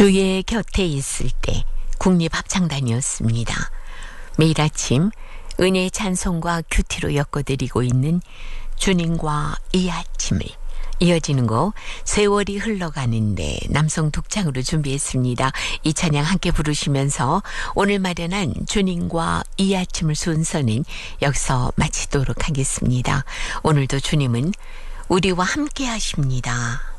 주의 곁에 있을 때 국립합창단이었습니다. 매일 아침 은혜의 찬송과 큐티로 엮어드리고 있는 주님과 이 아침을, 이어지는 곡 세월이 흘러가는데 남성 독창으로 준비했습니다. 이 찬양 함께 부르시면서 오늘 마련한 주님과 이 아침을 순서는 여기서 마치도록 하겠습니다. 오늘도 주님은 우리와 함께 하십니다.